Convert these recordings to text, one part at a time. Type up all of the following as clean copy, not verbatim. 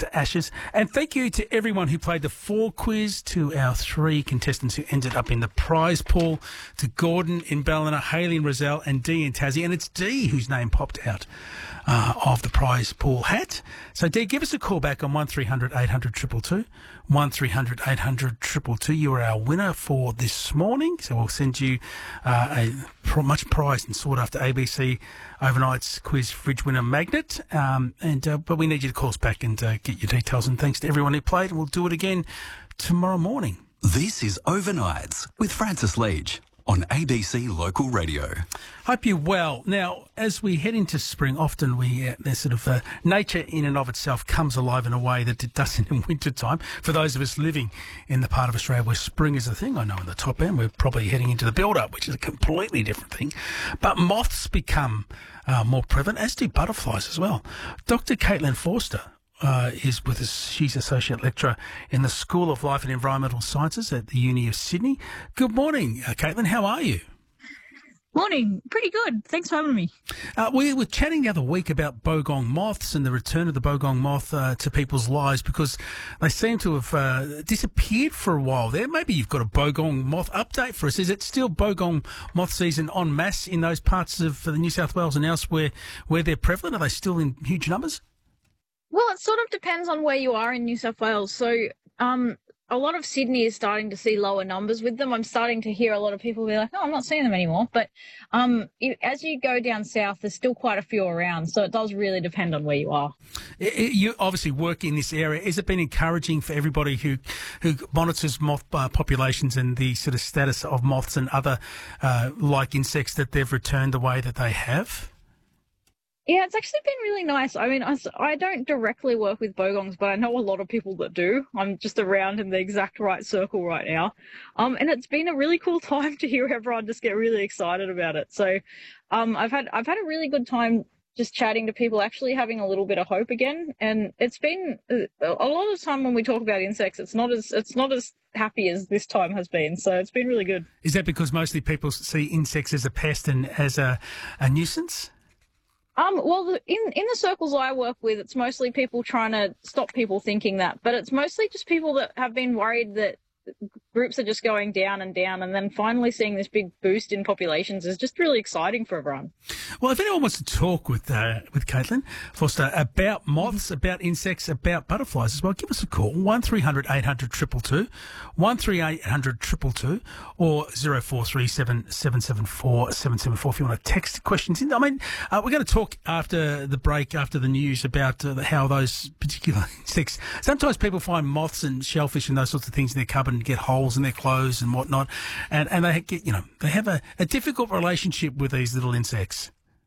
to ashes. And thank you to everyone who played the 4 quiz, to our 3 contestants who ended up in the prize pool, to Gordon in Ballina, Hayley in Rozelle, and Dee in Tassie. And it's Dee whose name popped out of the prize pool hat. So, Dee, give us a call back on 1300 800 222, 1300 800 222. You are our winner for this morning. So we'll send you a much prized and sought after ABC Overnight's quiz fridge winner magnet. But we need you to call us back and get your details. And thanks to everyone who played. And we'll do it again tomorrow morning. This is Overnights with Francis Leach on ABC Local Radio. Hope you're well. Now, as we head into spring, often there's sort of nature in and of itself comes alive in a way that it doesn't in winter time. For those of us living in the part of Australia where spring is a thing, I know in the top end we're probably heading into the build-up, which is a completely different thing. But moths become more prevalent, as do butterflies as well. Dr. Caitlin Forster is with us. She's Associate Lecturer in the School of Life and Environmental Sciences at the Uni of Sydney. Good morning, Caitlin. How are you? Morning. Pretty good. Thanks for having me. We were chatting the other week about bogong moths and the return of the bogong moth to people's lives, because they seem to have disappeared for a while there. Maybe you've got a bogong moth update for us. Is it still bogong moth season en masse in those parts of New South Wales and elsewhere where they're prevalent? Are they still in huge numbers? Well, it sort of depends on where you are in New South Wales. So a lot of Sydney is starting to see lower numbers with them. I'm starting to hear a lot of people be like, oh, I'm not seeing them anymore. But as you go down south, there's still quite a few around. So it does really depend on where you are. You obviously work in this area. Has it been encouraging for everybody who monitors moth populations and the sort of status of moths and other like insects that they've returned the way that they have? Yeah, it's actually been really nice. I mean, I don't directly work with bogongs, but I know a lot of people that do. I'm just around in the exact right circle right now. And it's been a really cool time to hear everyone just get really excited about it. So I've had a really good time just chatting to people, actually having a little bit of hope again. And it's been a lot of the time when we talk about insects, it's not as happy as this time has been. So it's been really good. Is that because mostly people see insects as a pest and as a nuisance? Well, in the circles I work with, it's mostly people trying to stop people thinking that, but it's mostly just people that have been worried that groups are just going down, and then finally seeing this big boost in populations is just really exciting for everyone. Well, if anyone wants to talk with Caitlin Forster about moths, about insects, about butterflies as well, give us a call, 1300 800 222, 1300 800 222, or 0437 774 774 if you want to text questions in. I mean, we're going to talk after the break, after the news, about how those particular insects, sometimes people find moths and shellfish and those sorts of things in their cupboard and get holes in their clothes and whatnot, and they get, they have a difficult relationship with these little insects.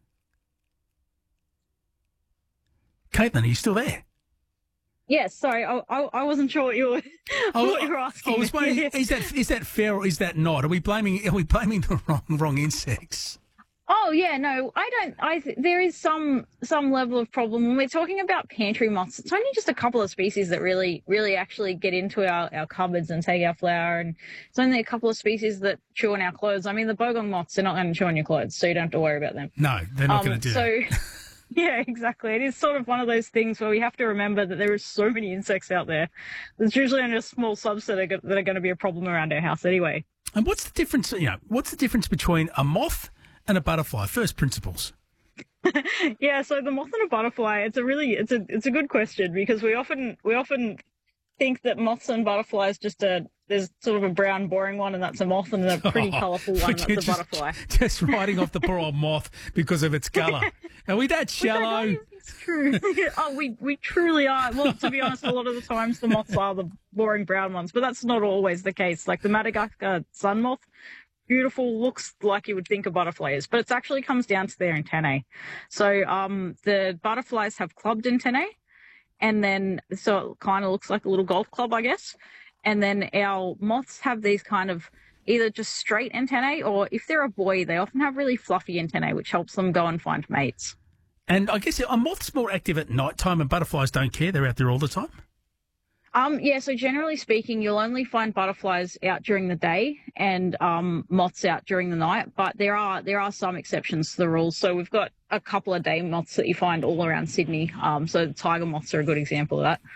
Caitlin, are you still there? Yes, sorry, I wasn't sure what you were asking. I was wondering, is that fair or is that not? Are we blaming the wrong insects? Oh yeah, no, there is some level of problem when we're talking about pantry moths. It's only just a couple of species that really actually get into our cupboards and take our flour, and it's only a couple of species that chew on our clothes. I mean, the bogong moths, they're not going to chew on your clothes, so you don't have to worry about them. No, they're not going to do that. Yeah, exactly. It is sort of one of those things where we have to remember that there are so many insects out there. There's usually only a small subset that are going to be a problem around our house anyway. And what's the difference? What's the difference between a moth and a butterfly? First principles. Yeah, so the moth and a butterfly, it's a good question, because we often think that moths and butterflies there's sort of a brown boring one and that's a moth, and a pretty colourful one that's a butterfly. Just writing off the poor old moth because of its colour. Are we that shallow? It's true. Oh, we truly are. Well, to be honest, a lot of the times the moths are the boring brown ones, but that's not always the case. Like the Madagascar sun moth, beautiful, looks like you would think a butterfly is, but it actually comes down to their antennae. So the butterflies have clubbed antennae, and then so it kind of looks like a little golf club, I guess. And then our moths have these kind of either just straight antennae, or if they're a boy, they often have really fluffy antennae, which helps them go and find mates. And I guess are moths more active at night time, and butterflies don't care? They're out there all the time? Yeah, so generally speaking, you'll only find butterflies out during the day and moths out during the night, but there are some exceptions to the rules. So we've got a couple of day moths that you find all around Sydney. So the tiger moths are a good example of that.